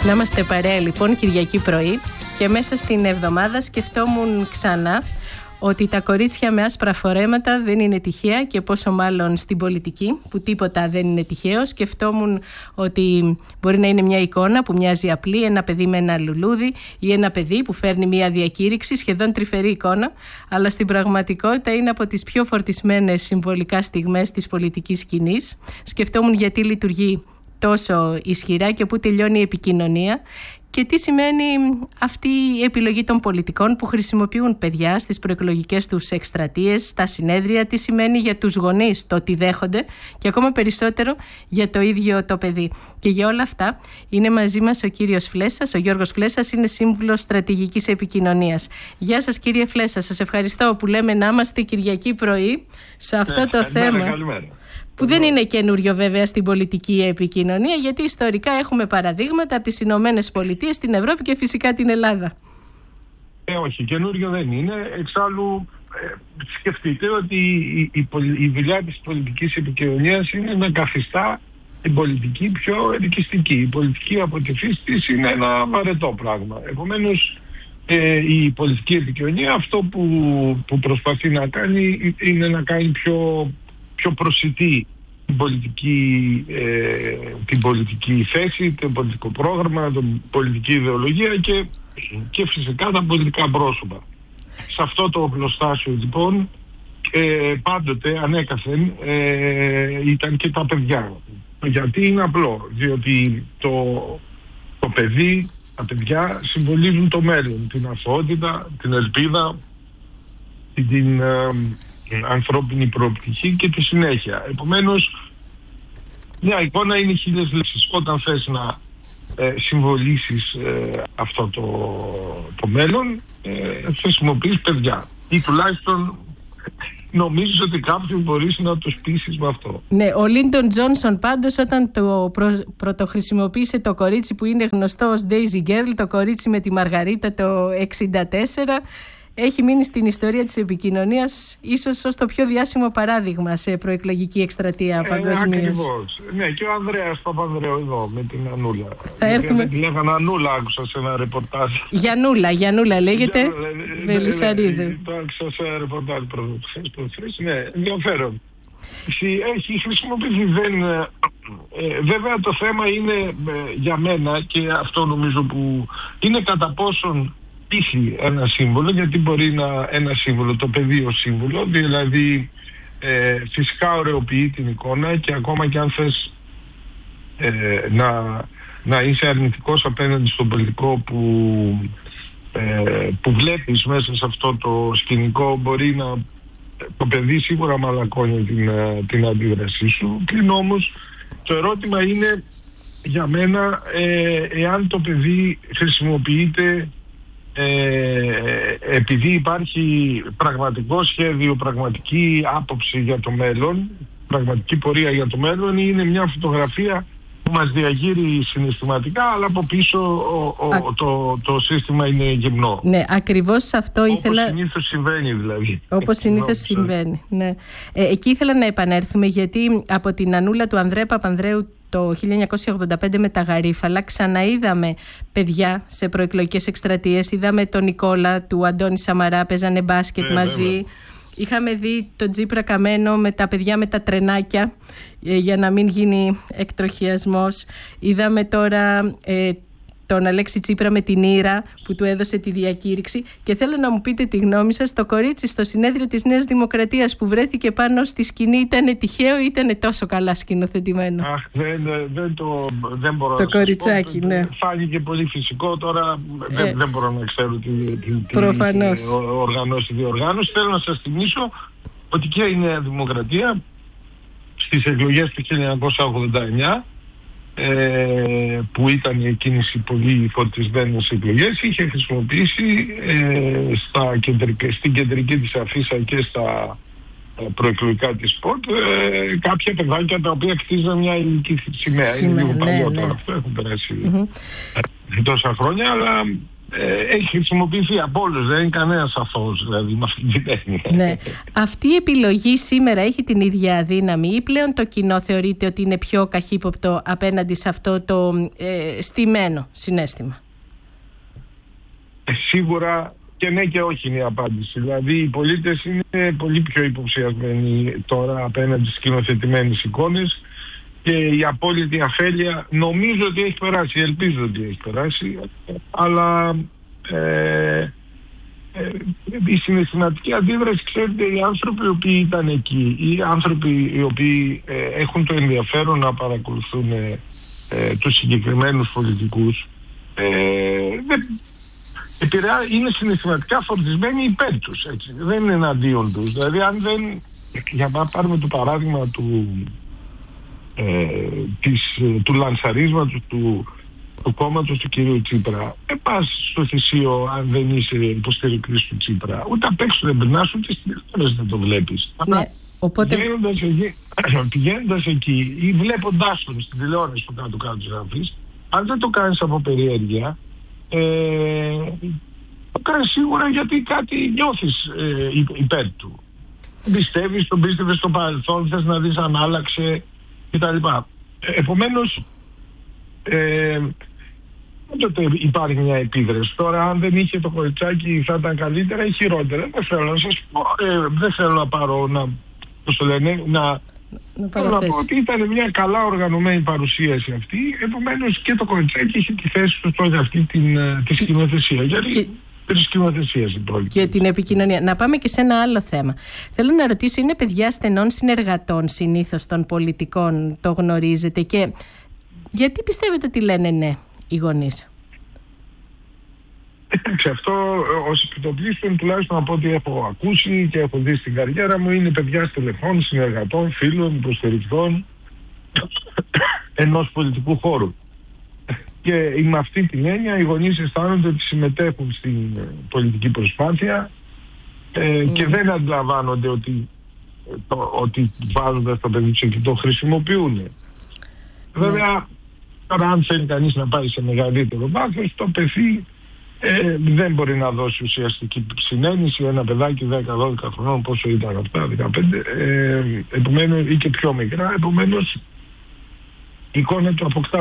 Να είμαστε παρέα λοιπόν Κυριακή πρωί και μέσα στην εβδομάδα σκεφτόμουν ξανά ότι τα κορίτσια με άσπρα φορέματα δεν είναι τυχαία και πόσο μάλλον στην πολιτική που τίποτα δεν είναι τυχαίο. Σκεφτόμουν ότι μπορεί να είναι μια εικόνα που μοιάζει απλή, ένα παιδί με ένα λουλούδι ή ένα παιδί που φέρνει μια διακήρυξη, σχεδόν τρυφερή εικόνα, αλλά στην πραγματικότητα είναι από τις πιο φορτισμένες συμβολικά στιγμές της πολιτικής σκηνής. Σκεφτόμουν γιατί λειτουργεί τόσο ισχυρά και πού τελειώνει η επικοινωνία και τι σημαίνει αυτή η επιλογή των πολιτικών που χρησιμοποιούν παιδιά στις προεκλογικές τους εκστρατείες, στα συνέδρια, τι σημαίνει για τους γονείς το ότι δέχονται και ακόμα περισσότερο για το ίδιο το παιδί. Και για όλα αυτά είναι μαζί μας ο κύριος Φλέσας, ο Γιώργος Φλέσας, είναι σύμβουλος στρατηγικής επικοινωνίας. Γεια σας κύριε Φλέσα, σας ευχαριστώ που λέμε να είμαστε Κυριακή πρωί σε αυτό το θέμα. Καλημέρα. Που δεν είναι καινούριο βέβαια στην πολιτική επικοινωνία, γιατί ιστορικά έχουμε παραδείγματα από τις Ηνωμένες Πολιτείες, την Ευρώπη και φυσικά την Ελλάδα. Όχι, καινούριο δεν είναι. Εξάλλου σκεφτείτε ότι η δουλειά της πολιτικής επικοινωνίας είναι να καθιστά την πολιτική πιο ελκυστική. Η πολιτική από τη φύση της είναι ένα βαρετό πράγμα. Επομένως η πολιτική επικοινωνία αυτό που προσπαθεί να κάνει είναι να κάνει πιο προσιτή την πολιτική θέση, το πολιτικό πρόγραμμα, την πολιτική ιδεολογία και φυσικά τα πολιτικά πρόσωπα. Σε αυτό το οπλοστάσιο λοιπόν πάντοτε ανέκαθεν ήταν και τα παιδιά. Γιατί είναι απλό, διότι το παιδί, τα παιδιά συμβολίζουν το μέλλον, την αθωότητα, την ελπίδα, την ανθρώπινη προοπτική και τη συνέχεια. Επομένως, μια εικόνα είναι 1000 λέξεις. Όταν θες να συμβολήσεις αυτό το μέλλον, χρησιμοποιείς παιδιά. Ή τουλάχιστον νομίζεις ότι κάποιον μπορείς να τους πείσεις με αυτό. Ναι, ο Λίντον Τζόνσον πάντως όταν πρωτοχρησιμοποίησε το κορίτσι που είναι γνωστό ως Daisy Girl, το κορίτσι με τη Μαργαρίτα το 1964, έχει μείνει στην ιστορία της επικοινωνίας ίσως ως το πιο διάσημο παράδειγμα σε προεκλογική εκστρατεία παγκοσμίως. Ακριβώς. Ναι, και ο Ανδρέας Παπανδρέου εδώ με την Ανούλα. Θα έρθουμε... Τη λέγανε Ανούλα, άκουσα σε ένα ρεπορτάζ. Γιαννούλα λέγεται. Βελισσαρίδου. Το άκουσα σε ένα ρεπορτάζ προχθές. Ναι, ενδιαφέρον. Έχει χρησιμοποιηθεί. Βέβαια το θέμα είναι για μένα και αυτό νομίζω που είναι κατά πόσον πείθει ένα σύμβολο, γιατί μπορεί να ένα σύμβολο, το πεδίο σύμβολο, δηλαδή φυσικά ωρεοποιεί την εικόνα και ακόμα και αν θες να είσαι αρνητικός απέναντι στον πολιτικό που βλέπεις μέσα σε αυτό το σκηνικό, μπορεί να το παιδί σίγουρα μαλακώνει την αντίδρασή σου. Πλην όμως το ερώτημα είναι για μένα εάν το παιδί χρησιμοποιείται επειδή υπάρχει πραγματικό σχέδιο, πραγματική άποψη για το μέλλον, πραγματική πορεία για το μέλλον, ή είναι μια φωτογραφία που μας διαγείρει συναισθηματικά, αλλά από πίσω το σύστημα είναι γυμνό. Ναι, ακριβώς αυτό ήθελα... Όπως συνήθως συμβαίνει δηλαδή. Όπως συνήθως συμβαίνει, ναι. Εκεί ήθελα να επανέλθουμε, γιατί από την Ανούλα του Ανδρέα Παπανδρέου το 1985 με τα Γαρίφαλα ξαναείδαμε παιδιά σε προεκλογικές εκστρατείες. Είδαμε τον Νικόλα του Αντώνη Σαμαρά, παίζανε μπάσκετ μαζί. Βέβαια. Είχαμε δει τον Τσίπρα καμένο με τα παιδιά με τα τρενάκια για να μην γίνει εκτροχιασμός. Είδαμε τώρα τον Αλέξη Τσίπρα με την Ήρα που του έδωσε τη διακήρυξη, και θέλω να μου πείτε τη γνώμη σας. Το κορίτσι στο συνέδριο της Νέας Δημοκρατίας που βρέθηκε πάνω στη σκηνή ήταν τυχαίο ή ήταν τόσο καλά σκηνοθετημένο? Δεν μπορώ το κοριτσάκι, πω, ναι. Φάνηκε πολύ φυσικό. Τώρα δεν μπορώ να ξέρω τι οργανώσει διοργάνωση. Θέλω να σας θυμίσω ότι και η Νέα Δημοκρατία στις εκλογές του 1989, που ήταν η κίνηση πολύ φορτισμένες εκλογές, είχε χρησιμοποιήσει στην κεντρική της αφίσα και στα προεκλογικά της σποτ κάποια παιδάκια τα οποία κτίζαν μια ελληνική σημαία. Είναι λίγο παλιό τώρα αυτό, έχουν περάσει τόσα χρόνια, αλλά έχει χρησιμοποιηθεί από όλους, δεν είναι κανένας αθώος δηλαδή με αυτή την έννοια. Ναι. Αυτή η επιλογή σήμερα έχει την ίδια δύναμη ή πλέον το κοινό θεωρείται ότι είναι πιο καχύποπτο απέναντι σε αυτό το στημένο συναίσθημα? Σίγουρα και ναι και όχι είναι η απάντηση. Δηλαδή οι πολίτες είναι πολύ πιο υποψιασμένοι τώρα απέναντι στις σκηνοθετημένες εικόνες και η απόλυτη αφέλεια νομίζω ότι έχει περάσει, ελπίζω ότι έχει περάσει, αλλά η συναισθηματική αντίδραση, ξέρετε, οι άνθρωποι οι οποίοι ήταν εκεί, οι άνθρωποι οι οποίοι έχουν το ενδιαφέρον να παρακολουθούν τους συγκεκριμένους πολιτικούς, είναι συναισθηματικά φορτισμένοι υπέρ τους, έτσι. Δεν είναι εναντίον τους. Δηλαδή αν δεν, για να πάρουμε το παράδειγμα του λανσαρίσματος του κόμματος του κυρίου Τσίπρα, πας στο θυσίο αν δεν είσαι υποστηρικτής του Τσίπρα, ούτε απ' έξω δεν περνάς, ούτε στην τηλεόραση δεν το βλέπεις. Ναι, οπότε... πηγαίνοντας εκεί ή βλέποντάς τον στην τηλεόραση που κάτω γράφεις, αν δεν το κάνεις από περιέργεια, το κάνεις σίγουρα γιατί κάτι νιώθεις υπέρ του. Πιστεύεις, τον πίστευες στο παρελθόν, θες να δεις αν άλλαξε κτλ. Επομένως τότε υπάρχει μια επίδραση. Τώρα αν δεν είχε το κοριτσάκι θα ήταν καλύτερα ή χειρότερα? Δεν θέλω να σας πω, δεν θέλω να πάρω θέλω να πω ότι ήταν μια καλά οργανωμένη παρουσίαση αυτή, επομένως και το κοριτσάκι είχε τη θέση του τότε αυτή τη σκηνοθεσία. Γιατί και την επικοινωνία. Να πάμε και σε ένα άλλο θέμα. Θέλω να ρωτήσω, είναι παιδιά στενών συνεργατών συνήθως των πολιτικών, το γνωρίζετε, και γιατί πιστεύετε ότι λένε ναι οι γονείς? Εντάξει, αυτό ως επιτοπλίστων, τουλάχιστον από ό,τι έχω ακούσει και έχω δει στην καριέρα μου, είναι παιδιά στελεχών, συνεργατών, φίλων, υποστηρικτών ενός πολιτικού χώρου. Και με αυτή την έννοια οι γονείς αισθάνονται ότι συμμετέχουν στην πολιτική προσπάθεια και δεν αντιλαμβάνονται ότι βάζοντας το παιδί τους εκεί το χρησιμοποιούν. Βέβαια, τώρα αν θέλει κανείς να πάει σε μεγαλύτερο βάθος, το παιδί δεν μπορεί να δώσει ουσιαστική συνένεση. Ένα παιδάκι 10-12 χρονών, πόσο ήταν αυτά, 15, επομένως, ή και πιο μικρά, επομένως η εικόνα του αποκτά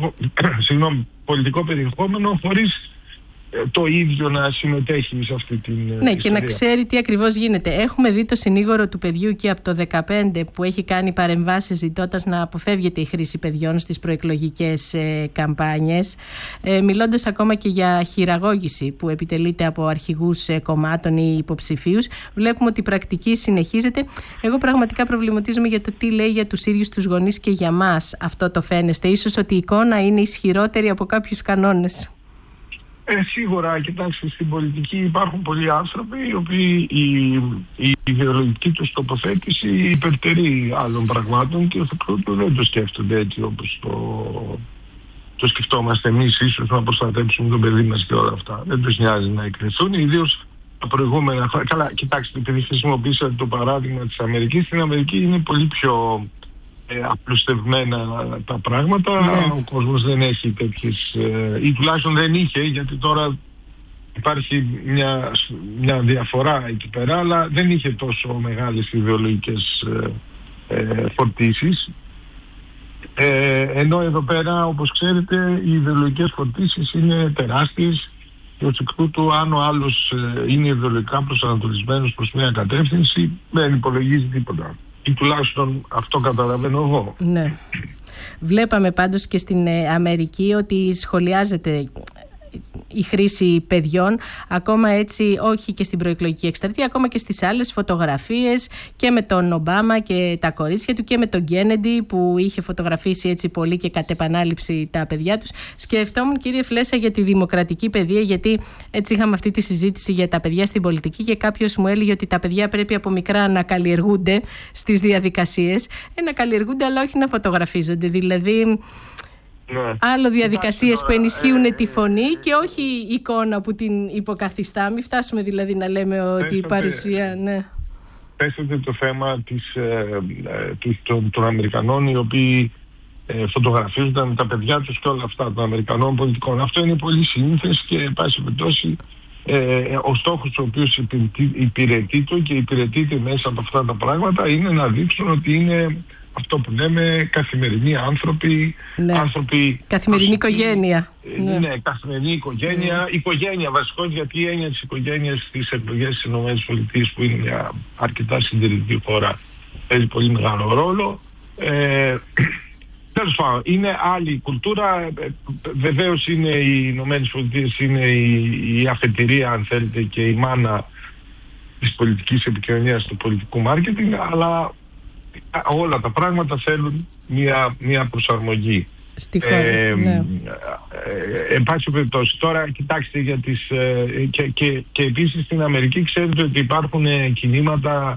πολιτικό περιεχόμενο χωρίς το ίδιο να συμμετέχει σε αυτή την ιστορία. Και να ξέρει τι ακριβώς γίνεται. Έχουμε δει το συνήγορο του παιδιού και από το 2015 που έχει κάνει παρεμβάσεις ζητώντας να αποφεύγεται η χρήση παιδιών στις προεκλογικές καμπάνιες, μιλώντας ακόμα και για χειραγώγηση που επιτελείται από αρχηγούς κομμάτων ή υποψηφίους. Βλέπουμε ότι η πρακτική συνεχίζεται. Εγώ πραγματικά προβληματίζομαι για το τι λέει για τους ίδιους τους γονείς και για μας αυτό το φαίνεστε. Ίσως ότι η εικόνα είναι ισχυρότερη από κάποιους κανόνες. Σίγουρα, κοιτάξτε, στην πολιτική υπάρχουν πολλοί άνθρωποι οι οποίοι η ιδεολογική τους τοποθέτηση υπερτερεί άλλων πραγμάτων και δεν το σκέφτονται έτσι όπως το σκεφτόμαστε εμείς, ίσως να προστατέψουμε τον παιδί μας και όλα αυτά. Δεν τους νοιάζει να εκκριθούν, ιδίως τα προηγούμενα χρόνια. Καλά, κοιτάξτε, επειδή χρησιμοποίησατε το παράδειγμα της Αμερικής, στην Αμερική είναι πολύ πιο απλουστευμένα τα πράγματα. Ο κόσμος δεν έχει τέτοιες, ή τουλάχιστον δεν είχε, γιατί τώρα υπάρχει μια διαφορά εκεί πέρα, αλλά δεν είχε τόσο μεγάλες ιδεολογικές φορτίσεις. Ενώ εδώ πέρα, όπως ξέρετε, οι ιδεολογικές φορτίσεις είναι τεράστιες και ως εκ τούτου, αν ο άλλος είναι ιδεολογικά προσανατολισμένος προς μια κατεύθυνση, δεν υπολογίζει τίποτα. Ή τουλάχιστον αυτό καταλαβαίνω εγώ. Ναι. Βλέπαμε πάντως και στην Αμερική ότι σχολιάζεται η χρήση παιδιών, ακόμα έτσι, όχι και στην προεκλογική εκστρατεία, ακόμα και στις άλλες φωτογραφίες, και με τον Ομπάμα και τα κορίτσια του και με τον Κέννεντι που είχε φωτογραφίσει έτσι πολύ και κατ' επανάληψη τα παιδιά τους. Σκεφτόμουν, κύριε Φλέσσα, για τη δημοκρατική παιδεία, γιατί έτσι είχαμε αυτή τη συζήτηση για τα παιδιά στην πολιτική και κάποιος μου έλεγε ότι τα παιδιά πρέπει από μικρά να καλλιεργούνται στις διαδικασίες, να καλλιεργούνται αλλά όχι να φωτογραφίζονται, δηλαδή άλλο διαδικασίες που ενισχύουν τη φωνή και όχι η εικόνα που την υποκαθιστά. Μην φτάσουμε δηλαδή να λέμε ότι η παρουσία... Θέσετε το θέμα των Αμερικανών, οι οποίοι φωτογραφίζονταν με τα παιδιά τους και όλα αυτά των Αμερικανών πολιτικών. Αυτό είναι πολύ συνήθες και εν πάση περιπτώσει ο στόχος ο οποίος υπηρετείται μέσα από αυτά τα πράγματα είναι να δείξουν ότι είναι αυτό που λέμε καθημερινοί άνθρωποι. Ναι. Καθημερινή οικογένεια. Ναι, καθημερινή οικογένεια. Οικογένεια βασικώς, γιατί η έννοια της οικογένειας στις εκλογές της ΗΠΑ, που είναι μια αρκετά συντηρητική χώρα, παίζει πολύ μεγάλο ρόλο. Τέλος πάντων, είναι άλλη κουλτούρα. Βεβαίως είναι οι Ηνωμένες Πολιτείες, είναι η αφετηρία, αν θέλετε, και η μάνα της πολιτικής επικοινωνίας, του πολιτικού μάρκετινγκ, αλλά όλα τα πράγματα θέλουν μια προσαρμογή. Στη χώρα, ναι. Εν πάση περιπτώσει, τώρα κοιτάξτε για τις, και επίσης στην Αμερική ξέρετε ότι υπάρχουν κινήματα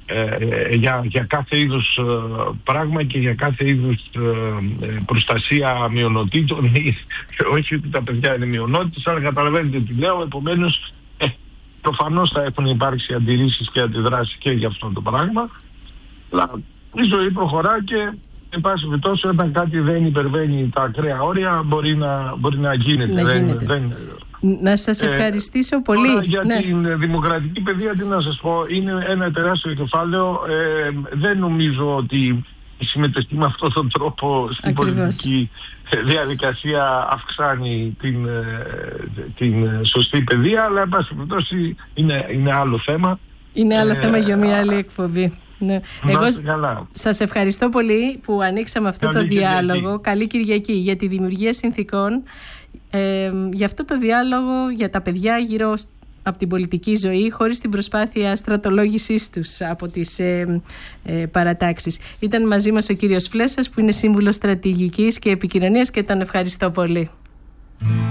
για κάθε είδους πράγμα και για κάθε είδους προστασία μειονοτήτων. Όχι ότι τα παιδιά είναι μειονότητες, αλλά καταλαβαίνετε τι λέω. Επομένως προφανώς θα έχουν υπάρξει αντιρρήσεις και αντιδράσεις και για αυτό το πράγμα, αλλά η ζωή προχωρά και εν πάση περιπτώσει όταν κάτι δεν υπερβαίνει τα ακραία όρια μπορεί να γίνεται. Να σας ευχαριστήσω πολύ. Τώρα, για την δημοκρατική παιδεία, τι να σας πω, είναι ένα τεράστιο κεφάλαιο. Δεν νομίζω ότι η συμμετοχή με αυτόν τον τρόπο στην πολιτική διαδικασία αυξάνει την σωστή παιδεία, αλλά εν πάση περιπτώσει είναι άλλο θέμα. Είναι άλλο θέμα για μια άλλη εκπομπή. Ναι. Εγώ σας ευχαριστώ πολύ που ανοίξαμε αυτό το διάλογο. Καλή Κυριακή για τη δημιουργία συνθήκων, για αυτό το διάλογο για τα παιδιά γύρω από την πολιτική ζωή, χωρίς την προσπάθεια στρατολόγησής τους από τις παρατάξεις. Ήταν μαζί μας ο κύριος Φλέσσας, που είναι σύμβουλος στρατηγικής και επικοινωνίας, και τον ευχαριστώ πολύ.